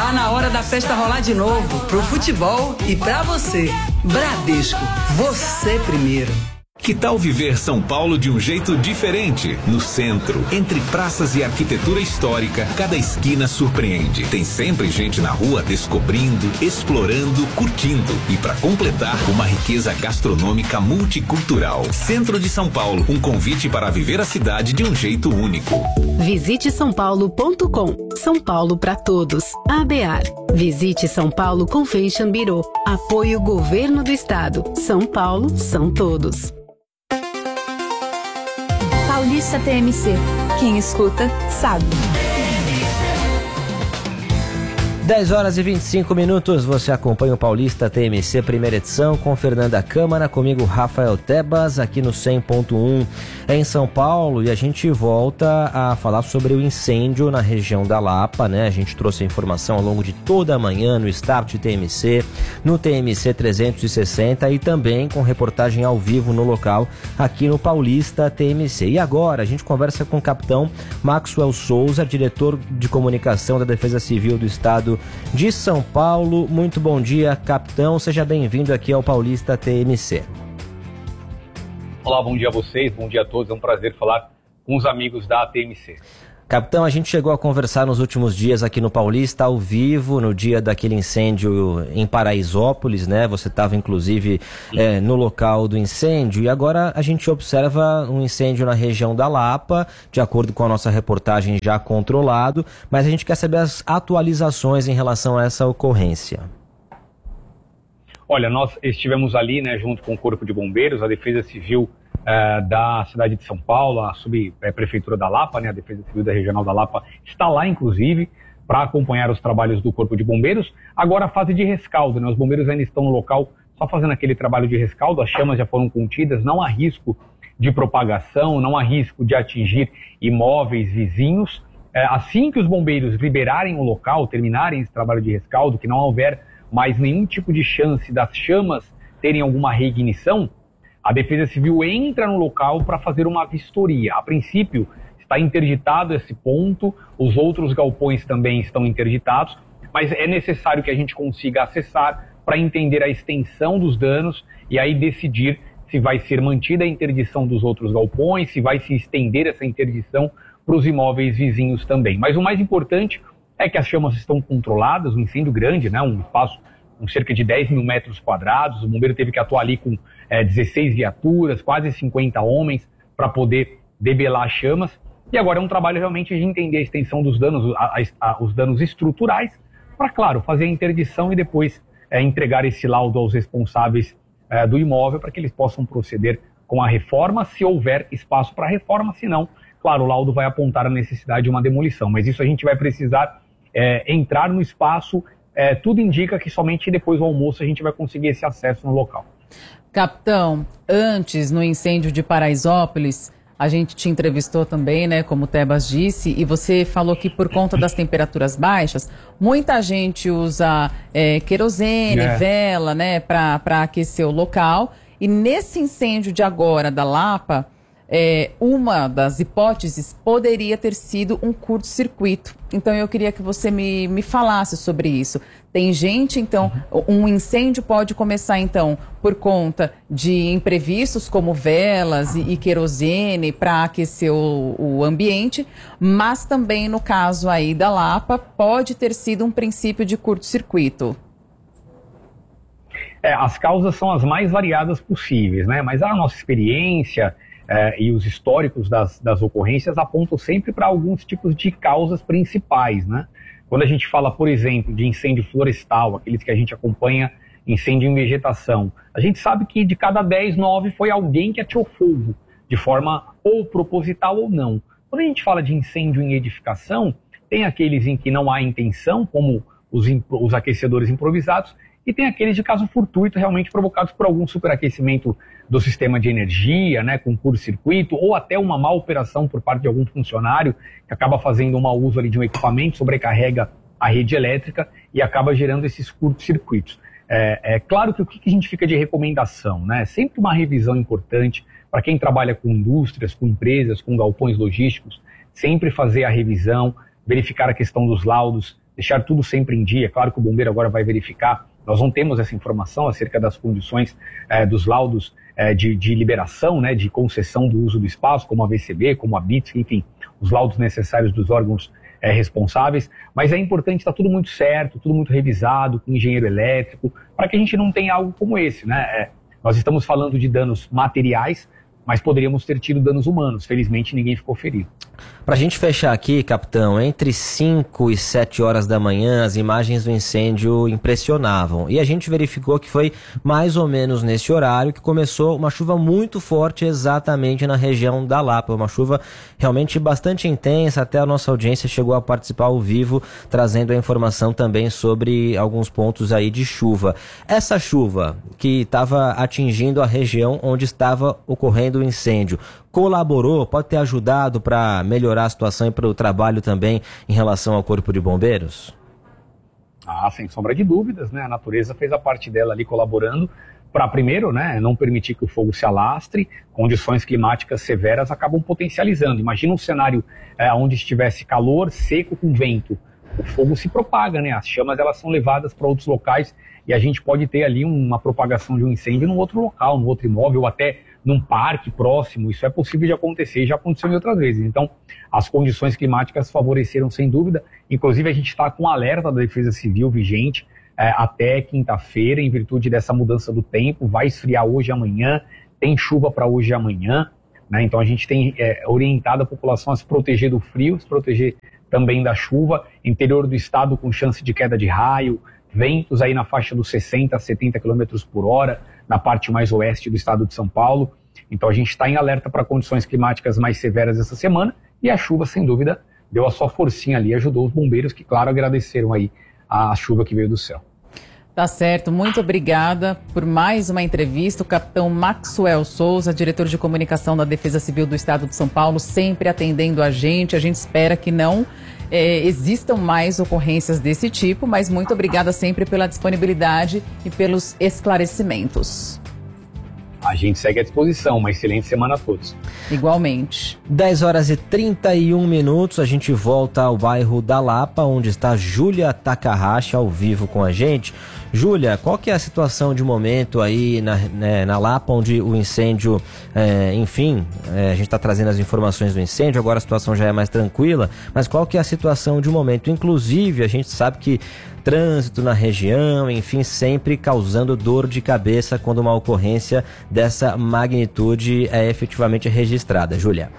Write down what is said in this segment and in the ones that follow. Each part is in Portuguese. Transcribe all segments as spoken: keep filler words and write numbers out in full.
Tá na hora da festa rolar de novo, pro futebol e pra você. Bradesco, você primeiro. Que tal viver São Paulo de um jeito diferente? No centro, entre praças e arquitetura histórica, cada esquina surpreende. Tem sempre gente na rua descobrindo, explorando, curtindo. E para completar, uma riqueza gastronômica multicultural. Centro de São Paulo, um convite para viver a cidade de um jeito único. Visite são paulo ponto com. São Paulo para todos. A B A R. Visite São Paulo Convention Bureau. Apoio Governo do Estado. São Paulo são todos. Paulista T M C. Quem escuta, sabe. dez horas e vinte e cinco minutos, você acompanha o Paulista T M C, primeira edição, com Fernanda Câmara, comigo Rafael Tebas, aqui no cem ponto um em São Paulo, e a gente volta a falar sobre o incêndio na região da Lapa, né? A gente trouxe a informação ao longo de toda a manhã no Start T M C, no T M C trezentos e sessenta e também com reportagem ao vivo no local, aqui no Paulista T M C. E agora a gente conversa com o capitão Maxwell Souza, diretor de comunicação da Defesa Civil do Estado de São Paulo. Muito bom dia, capitão, seja bem-vindo aqui ao Paulista T M C. Olá, bom dia a vocês, bom dia a todos, é um prazer falar com os amigos da T M C. Capitão, a gente chegou a conversar nos últimos dias aqui no Paulista, ao vivo, no dia daquele incêndio em Paraisópolis, né? Você estava, inclusive, é, no local do incêndio, e agora a gente observa um incêndio na região da Lapa, de acordo com a nossa reportagem já controlado, mas a gente quer saber as atualizações em relação a essa ocorrência. Olha, nós estivemos ali, né, junto com o Corpo de Bombeiros, a Defesa Civil Uh, da cidade de São Paulo, a subprefeitura da Lapa, né, a Defesa Civil da Regional da Lapa está lá, inclusive, para acompanhar os trabalhos do Corpo de Bombeiros. Agora a fase de rescaldo, né, os bombeiros ainda estão no local só fazendo aquele trabalho de rescaldo, as chamas já foram contidas, não há risco de propagação, não há risco de atingir imóveis vizinhos. Uh, assim que os bombeiros liberarem o local, terminarem esse trabalho de rescaldo, que não houver mais nenhum tipo de chance das chamas terem alguma reignição, a Defesa Civil entra no local para fazer uma vistoria. A princípio, está interditado esse ponto, os outros galpões também estão interditados, mas é necessário que a gente consiga acessar para entender a extensão dos danos e aí decidir se vai ser mantida a interdição dos outros galpões, se vai se estender essa interdição para os imóveis vizinhos também. Mas o mais importante é que as chamas estão controladas, um incêndio grande, né, um espaço com cerca de dez mil metros quadrados, o bombeiro teve que atuar ali com é, dezesseis viaturas, quase cinquenta homens, para poder debelar as chamas. E agora é um trabalho realmente de entender a extensão dos danos, a, a, os danos estruturais, para, claro, fazer a interdição e depois é, entregar esse laudo aos responsáveis é, do imóvel para que eles possam proceder com a reforma, se houver espaço para reforma, se não, claro, o laudo vai apontar a necessidade de uma demolição. Mas isso a gente vai precisar é, entrar no espaço. É, tudo indica que somente depois do almoço a gente vai conseguir esse acesso no local. Capitão, antes, no incêndio de Paraisópolis, a gente te entrevistou também, né, como o Tebas disse, e você falou que por conta das temperaturas baixas, muita gente usa é, querosene, é. vela, né, para aquecer o local. E nesse incêndio de agora da Lapa, É, uma das hipóteses poderia ter sido um curto-circuito. Então eu queria que você me, me falasse sobre isso. Tem gente, então, um incêndio pode começar, então, por conta de imprevistos como velas e, e querosene para aquecer o, o ambiente, mas também no caso aí da Lapa pode ter sido um princípio de curto-circuito. É, as causas são as mais variadas possíveis, né? Mas a nossa experiência É, e os históricos das, das ocorrências apontam sempre para alguns tipos de causas principais, né? Quando a gente fala, por exemplo, de incêndio florestal, aqueles que a gente acompanha incêndio em vegetação, a gente sabe que de cada dez, nove foi alguém que ateou fogo, de forma ou proposital ou não. Quando a gente fala de incêndio em edificação, tem aqueles em que não há intenção, como os, os aquecedores improvisados, e tem aqueles de caso fortuito, realmente provocados por algum superaquecimento do sistema de energia, né, com curto-circuito, ou até uma má operação por parte de algum funcionário que acaba fazendo um mau uso ali de um equipamento, sobrecarrega a rede elétrica e acaba gerando esses curto-circuitos. É, é claro que o que a gente fica de recomendação, né, sempre uma revisão importante para quem trabalha com indústrias, com empresas, com galpões logísticos, sempre fazer a revisão, verificar a questão dos laudos deixar tudo sempre em dia. Claro que o bombeiro agora vai verificar, nós não temos essa informação acerca das condições é, dos laudos é, de, de liberação, né, de concessão do uso do espaço, como a V C B, como a B I T S, enfim, os laudos necessários dos órgãos é, responsáveis, mas é importante estar tudo muito certo, tudo muito revisado, com engenheiro elétrico, para que a gente não tenha algo como esse, né? É, nós estamos falando de danos materiais, mas poderíamos ter tido danos humanos. Felizmente, ninguém ficou ferido. Para a gente fechar aqui, capitão, entre cinco e sete horas da manhã, as imagens do incêndio impressionavam. E a gente verificou que foi mais ou menos nesse horário que começou uma chuva muito forte exatamente na região da Lapa. Uma chuva realmente bastante intensa, até a nossa audiência chegou a participar ao vivo, trazendo a informação também sobre alguns pontos aí de chuva. Essa chuva que estava atingindo a região onde estava ocorrendo o incêndio, colaborou, pode ter ajudado para melhorar a situação e para o trabalho também em relação ao Corpo de Bombeiros? Ah, sem sombra de dúvidas, né? A natureza fez a parte dela ali colaborando para, primeiro, né, não permitir que o fogo se alastre. Condições climáticas severas acabam potencializando. Imagina um cenário é, onde estivesse calor, seco com vento. O fogo se propaga, né? As chamas elas são levadas para outros locais e a gente pode ter ali uma propagação de um incêndio num outro local, num outro imóvel, ou até num parque próximo. Isso é possível de acontecer e já aconteceu em outras vezes. Então, as condições climáticas favoreceram sem dúvida. Inclusive, a gente está com um alerta da Defesa Civil vigente é, até quinta-feira, em virtude dessa mudança do tempo. Vai esfriar hoje e amanhã, tem chuva para hoje e amanhã, né? Então, a gente tem é, orientado a população a se proteger do frio, se proteger também da chuva. Interior do estado com chance de queda de raio, ventos aí na faixa dos sessenta a setenta quilômetros por hora, na parte mais oeste do estado de São Paulo. Então a gente está em alerta para condições climáticas mais severas essa semana, e a chuva, sem dúvida, deu a sua forcinha ali, ajudou os bombeiros, que, claro, agradeceram aí a chuva que veio do céu. Tá certo, muito obrigada por mais uma entrevista. O capitão Maxwell Souza, diretor de comunicação da Defesa Civil do Estado de São Paulo, sempre atendendo a gente. A gente espera que não é, existam mais ocorrências desse tipo, mas muito obrigada sempre pela disponibilidade e pelos esclarecimentos. A gente segue à disposição. Uma excelente semana a todos. Igualmente. dez horas e trinta e um minutos, a gente volta ao bairro da Lapa, onde está Júlia Takahashi ao vivo com a gente. Júlia, qual que é a situação de momento aí na, né, na Lapa, onde o incêndio, é, enfim, é, a gente está trazendo as informações do incêndio, agora a situação já é mais tranquila, mas qual que é a situação de momento? Inclusive, a gente sabe que trânsito na região, enfim, sempre causando dor de cabeça quando uma ocorrência dessa magnitude é efetivamente registrada. Júlia.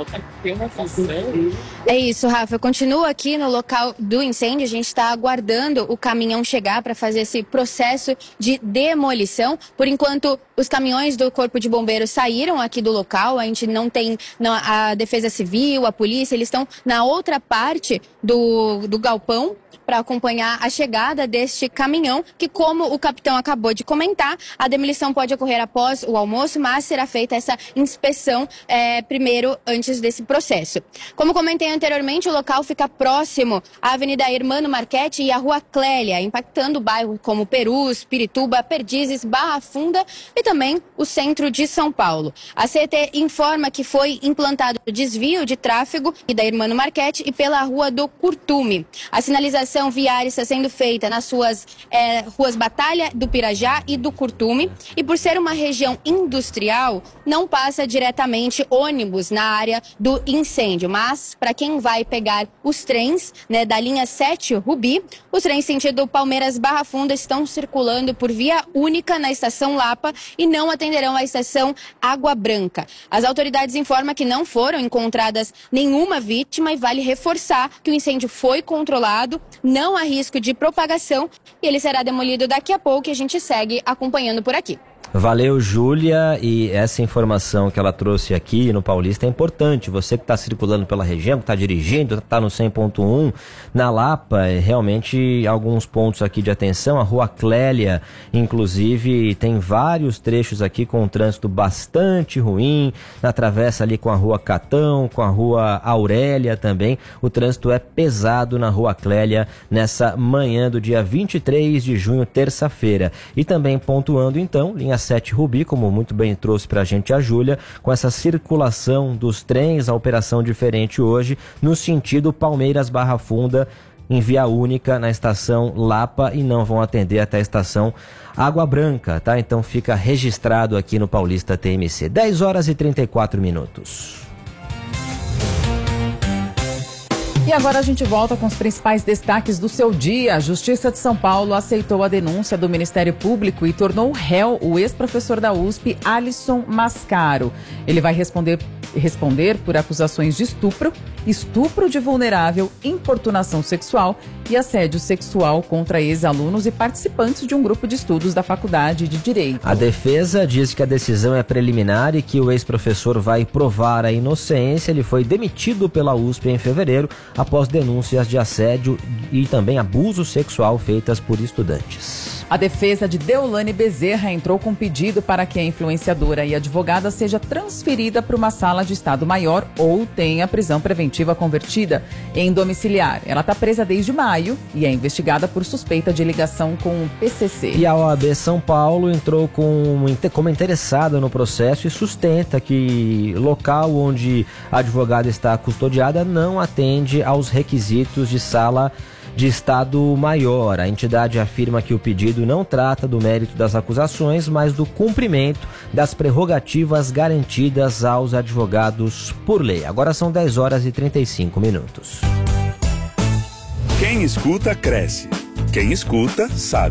É isso, Rafa. Eu continuo aqui no local do incêndio. A gente está aguardando o caminhão chegar para fazer esse processo de demolição. Por enquanto, os caminhões do Corpo de Bombeiros saíram aqui do local. A gente não tem não, a Defesa Civil, a polícia, eles estão na outra parte do, do galpão para acompanhar a chegada deste caminhão, que, como o capitão acabou de comentar, a demolição pode ocorrer após o almoço, mas será feita essa inspeção é, primeiro, antes desse processo. Como comentei anteriormente, o local fica próximo à Avenida Hermano Marchetti e à Rua Clélia, impactando bairros como Perus, Pirituba, Perdizes, Barra Funda e também o centro de São Paulo. A C E T informa que foi implantado desvio de tráfego da Hermano Marchetti e pela Rua do Curtume. A sinalização viária está sendo feita nas suas é, ruas Batalha, do Pirajá e do Curtume, e por ser uma região industrial, não passa diretamente ônibus na área do incêndio, mas para quem vai pegar os trens, né, da linha sete Rubi, os trens sentido Palmeiras Barra Funda estão circulando por via única na estação Lapa e não atenderão à estação Água Branca. As autoridades informam que não foram encontradas nenhuma vítima e vale reforçar que o incêndio foi controlado, não há risco de propagação e ele será demolido daqui a pouco, e a gente segue acompanhando por aqui. Valeu, Júlia, e essa informação que ela trouxe aqui no Paulista é importante. Você que está circulando pela região, que está dirigindo, está no cem ponto um, na Lapa, realmente alguns pontos aqui de atenção. A Rua Clélia, inclusive, tem vários trechos aqui com um trânsito bastante ruim, na travessa ali com a Rua Catão, com a Rua Aurélia também. O trânsito é pesado na Rua Clélia nessa manhã do dia vinte e três de junho, terça-feira. E também pontuando, então, linha sete Rubi, como muito bem trouxe pra gente a Júlia, com essa circulação dos trens, a operação diferente hoje, no sentido Palmeiras Barra Funda, em via única na estação Lapa e não vão atender até a estação Água Branca, tá? Então fica registrado aqui no Paulista T M C. dez horas e trinta e quatro minutos. E agora a gente volta com os principais destaques do seu dia. A Justiça de São Paulo aceitou a denúncia do Ministério Público e tornou réu o ex-professor da U S P, Alisson Mascaro. Ele vai responder, responder por acusações de estupro, estupro de vulnerável, importunação sexual e assédio sexual contra ex-alunos e participantes de um grupo de estudos da Faculdade de Direito. A defesa diz que a decisão é preliminar e que o ex-professor vai provar a inocência. Ele foi demitido pela U S P em fevereiro após denúncias de assédio e também abuso sexual feitas por estudantes. A defesa de Deolane Bezerra entrou com pedido para que a influenciadora e advogada seja transferida para uma sala de estado maior ou tenha prisão preventiva convertida em domiciliar. Ela está presa desde maio e é investigada por suspeita de ligação com o P C C. E a O A B São Paulo entrou com, como interessada no processo e sustenta que local onde a advogada está custodiada não atende aos requisitos de sala de Estado Maior. A entidade afirma que o pedido não trata do mérito das acusações, mas do cumprimento das prerrogativas garantidas aos advogados por lei. Agora são dez horas e trinta e cinco minutos. Quem escuta, cresce. Quem escuta, sabe.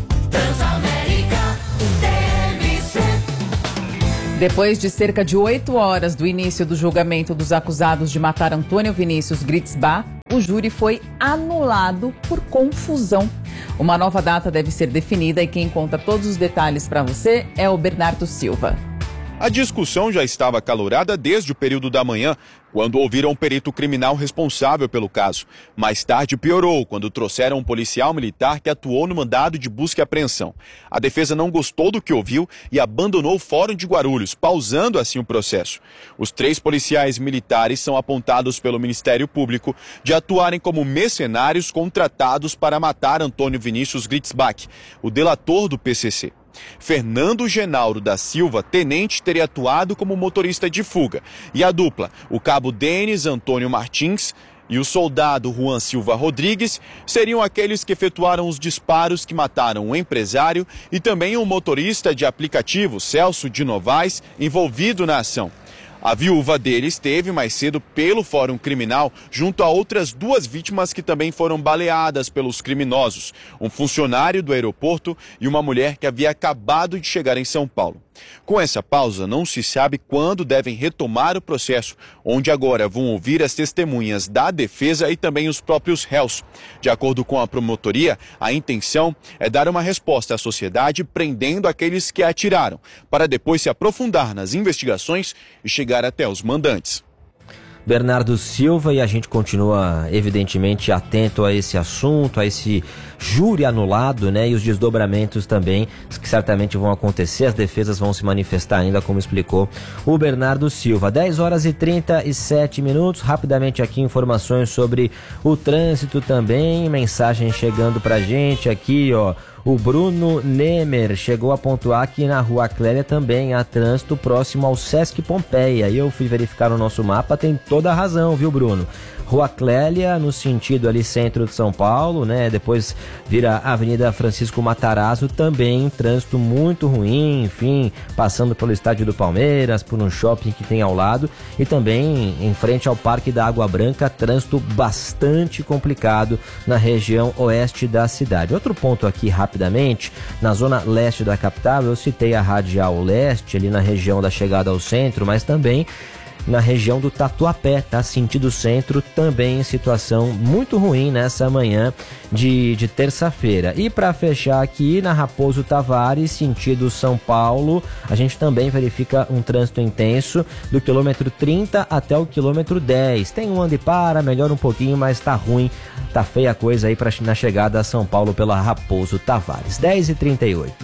Depois de cerca de oito horas do início do julgamento dos acusados de matar Antônio Vinícius Gritzbach, o júri foi anulado por confusão. Uma nova data deve ser definida e quem conta todos os detalhes para você é o Bernardo Silva. A discussão já estava acalorada desde o período da manhã, quando ouviram um perito criminal responsável pelo caso. Mais tarde piorou, quando trouxeram um policial militar que atuou no mandado de busca e apreensão. A defesa não gostou do que ouviu e abandonou o Fórum de Guarulhos, pausando assim o processo. Os três policiais militares são apontados pelo Ministério Público de atuarem como mercenários contratados para matar Antônio Vinícius Gritzbach, o delator do P C C. Fernando Genauro da Silva, tenente, teria atuado como motorista de fuga. E a dupla, o cabo Denis Antônio Martins e o soldado Juan Silva Rodrigues, seriam aqueles que efetuaram os disparos que mataram o empresário e também o motorista de aplicativo Celso de Novaes, envolvido na ação. A viúva dele esteve mais cedo pelo Fórum Criminal junto a outras duas vítimas que também foram baleadas pelos criminosos, um funcionário do aeroporto e uma mulher que havia acabado de chegar em São Paulo. Com essa pausa, não se sabe quando devem retomar o processo, onde agora vão ouvir as testemunhas da defesa e também os próprios réus. De acordo com a promotoria, a intenção é dar uma resposta à sociedade prendendo aqueles que atiraram, para depois se aprofundar nas investigações e chegar até os mandantes. Bernardo Silva, e a gente continua evidentemente atento a esse assunto, a esse júri anulado, né, e os desdobramentos também que certamente vão acontecer, as defesas vão se manifestar ainda, como explicou o Bernardo Silva. dez horas e trinta e sete minutos, rapidamente aqui informações sobre o trânsito também, mensagem chegando pra gente aqui, ó. O Bruno Nemer chegou a pontuar que na Rua Clélia também há trânsito próximo ao Sesc Pompeia. E eu fui verificar no nosso mapa, tem toda a razão, viu, Bruno? Rua Clélia, no sentido ali centro de São Paulo, né? Depois vira Avenida Francisco Matarazzo, também trânsito muito ruim, enfim, passando pelo estádio do Palmeiras, por um shopping que tem ao lado e também em frente ao Parque da Água Branca, trânsito bastante complicado na região oeste da cidade. Outro ponto aqui rapidamente, na zona leste da capital, eu citei a Radial Leste, ali na região da chegada ao centro, mas também na região do Tatuapé, tá? Sentido centro, também em situação muito ruim nessa manhã de, de terça-feira. E para fechar aqui, na Raposo Tavares, sentido São Paulo, a gente também verifica um trânsito intenso do quilômetro trinta até o quilômetro dez. Tem um anda e para, melhora um pouquinho, mas tá ruim, tá feia a coisa aí pra, na chegada a São Paulo pela Raposo Tavares. dez e trinta e oito.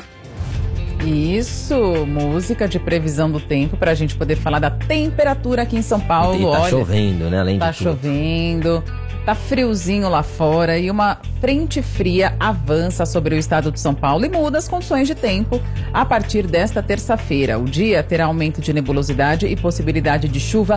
Isso, música de previsão do tempo pra gente poder falar da temperatura aqui em São Paulo. E tá Olha, chovendo, né? Além tá de tudo. chovendo, tá friozinho lá fora e uma frente fria avança sobre o estado de São Paulo e muda as condições de tempo a partir desta terça-feira. O dia terá aumento de nebulosidade e possibilidade de chuva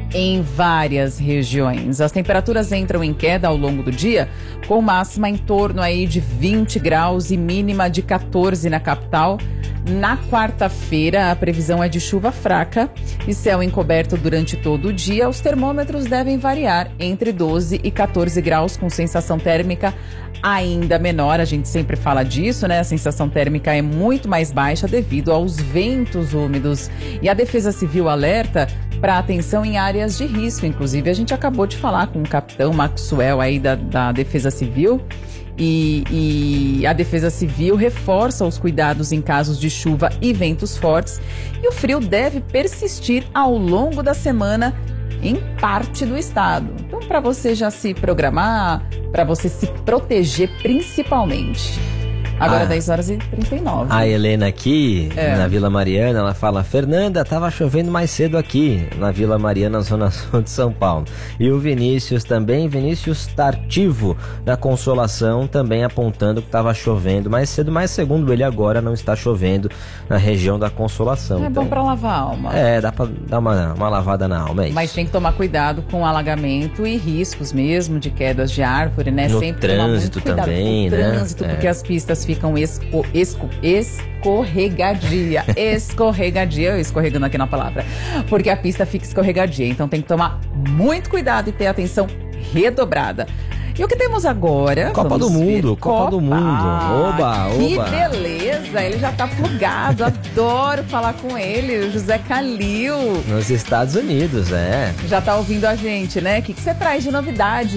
em várias regiões. As temperaturas entram em queda ao longo do dia, com máxima em torno aí de vinte graus e mínima de quatorze na capital. Na quarta-feira, a previsão é de chuva fraca e céu encoberto durante todo o dia. Os termômetros devem variar entre doze e quatorze graus, com sensação térmica ainda menor. A gente sempre fala disso, né? A sensação térmica é muito mais baixa devido aos ventos úmidos. E a Defesa Civil alerta para atenção em áreas de risco. Inclusive, a gente acabou de falar com o capitão Maxwell aí da, da Defesa Civil. E, e a Defesa Civil reforça os cuidados em casos de chuva e ventos fortes. E o frio deve persistir ao longo da semana em parte do estado. Então, para você já se programar, para você se proteger principalmente. Agora, ah, dez horas e trinta e nove. A Helena aqui, é. na Vila Mariana, ela fala: Fernanda, tava chovendo mais cedo aqui, na Vila Mariana, zona sul de São Paulo. E o Vinícius também, Vinícius Tartivo, na Consolação, também apontando que tava chovendo mais cedo, mas segundo ele agora não está chovendo na região da Consolação. É então, bom pra lavar a alma. É, dá pra dar uma, uma lavada na alma, é isso. Mas tem que tomar cuidado com alagamento e riscos mesmo de quedas de árvore, né? No Sempre trânsito tomar muito também, com o né? trânsito, É. porque as pistas ficam esco, esco, escorregadia. Escorregadia, eu escorregando aqui na palavra. Porque a pista fica escorregadia. Então tem que tomar muito cuidado e ter atenção redobrada. E o que temos agora? Copa do Mundo, ver. Copa, Copa do Mundo. Oba, Que oba. beleza, ele já tá plugado. Adoro falar com ele, o José Calil. Nos Estados Unidos, é. Já tá ouvindo a gente, né? O que, que você traz de novidade?